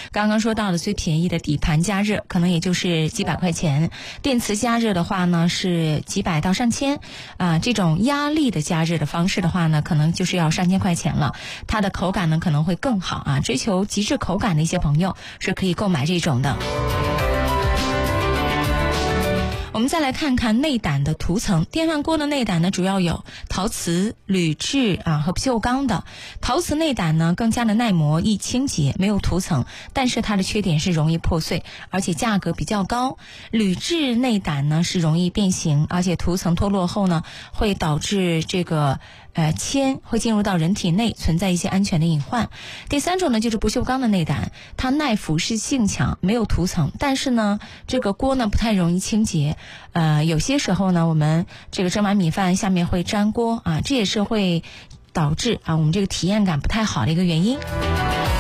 刚刚说到的最便宜的底盘加热可能也就是几百块钱，电磁加热的话呢是几百到上千这种压力的加热的方式的话呢可能就是要上千块钱了，它的口感呢可能会更好追求极致口感的一些朋友是可以购买这种的。我们再来看看内胆的涂层。电饭锅的内胆呢主要有陶瓷、铝制和不锈钢的。陶瓷内胆呢更加的耐磨易清洁，没有涂层，但是它的缺点是容易破碎，而且价格比较高。铝制内胆呢是容易变形，而且涂层脱落后呢会导致这个铅会进入到人体内，存在一些安全的隐患。第三种呢就是不锈钢的内胆，它耐腐蚀性强，没有涂层，但是呢这个锅呢不太容易清洁。有些时候呢我们这个蒸完米饭下面会粘锅这也是会导致我们这个体验感不太好的一个原因。